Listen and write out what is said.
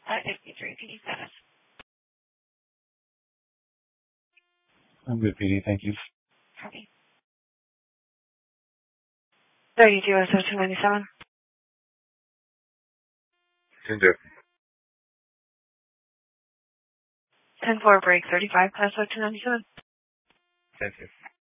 553 PD status. I'm good, PD. Thank you. Copy. 320297. 10-4 break 35 past 0297. 10-2.